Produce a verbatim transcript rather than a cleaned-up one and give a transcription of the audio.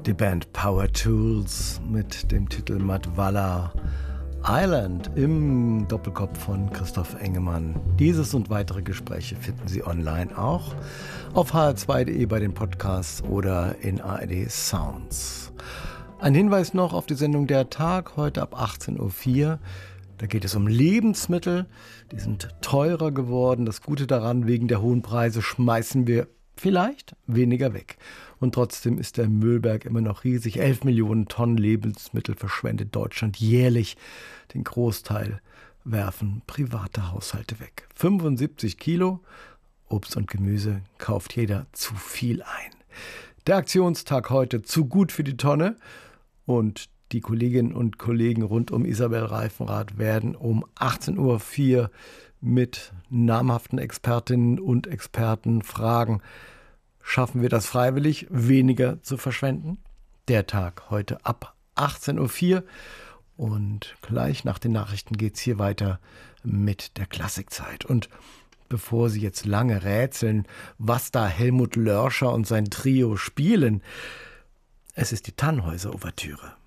Die Band Power Tools mit dem Titel Madwala Island im Doppelkopf von Christoph Engemann. Dieses und weitere Gespräche finden Sie online auch auf h r zwei punkt d e bei den Podcasts oder in A R D Sounds. Ein Hinweis noch auf die Sendung Der Tag, heute ab achtzehn Uhr vier. Da geht es um Lebensmittel, die sind teurer geworden. Das Gute daran, wegen der hohen Preise schmeißen wir vielleicht weniger weg. Und trotzdem ist der Müllberg immer noch riesig. elf Millionen Tonnen Lebensmittel verschwendet Deutschland jährlich. Den Großteil werfen private Haushalte weg. fünfundsiebzig Kilo Obst und Gemüse kauft jeder zu viel ein. Der Aktionstag heute zu gut für die Tonne. Und die Kolleginnen und Kollegen rund um Isabel Reifenrath werden um achtzehn Uhr vier mit namhaften Expertinnen und Experten fragen, schaffen wir das freiwillig, weniger zu verschwenden? Der Tag heute ab achtzehn Uhr vier. Und gleich nach den Nachrichten geht es hier weiter mit der Klassikzeit. Und bevor Sie jetzt lange rätseln, was da Helmut Loerscher und sein Trio spielen, es ist die Tannhäuser-Ouvertüre.